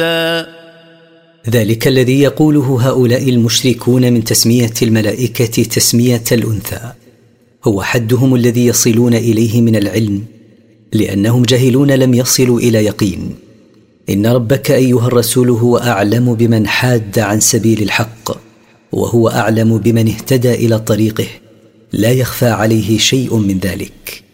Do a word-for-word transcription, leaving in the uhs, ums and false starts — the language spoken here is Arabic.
ذلك الذي يقوله هؤلاء المشركون من تسمية الملائكة تسمية الأنثى هو حدهم الذي يصلون إليه من العلم، لأنهم جاهلون لم يصلوا إلى يقين. إن ربك أيها الرسول هو أعلم بمن حاد عن سبيل الحق، وهو أعلم بمن اهتدى إلى طريقه، لا يخفى عليه شيء من ذلك.